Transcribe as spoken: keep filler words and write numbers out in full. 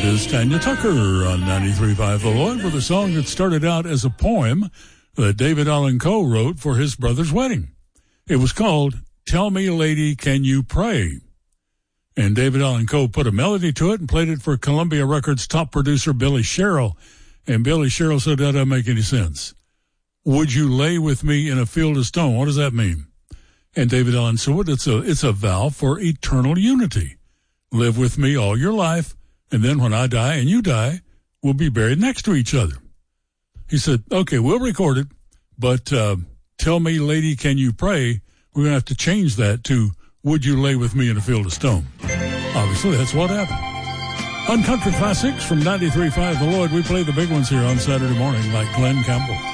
is Tanya Tucker on ninety-three point five The Lloyd with a song that started out as a poem that David Allan Coe wrote for his brother's wedding. It was called Tell Me, Lady, Can You Pray? And David Allan Coe put a melody to it and played it for Columbia Records top producer Billy Sherrill. And Billy Sherrill said, that doesn't make any sense. Would you lay with me in a field of stone? What does that mean? And David Allan said, well, it's a, it's a vow for eternal unity. Live with me all your life, and then when I die and you die, we'll be buried next to each other. He said, okay, we'll record it, but uh, tell me, lady, can you pray? We're going to have to change that to, would you lay with me in a field of stone? Obviously, that's what happened. On Country Classics from ninety-three point five The Lloyd, we play the big ones here on Saturday morning, like Glenn Campbell.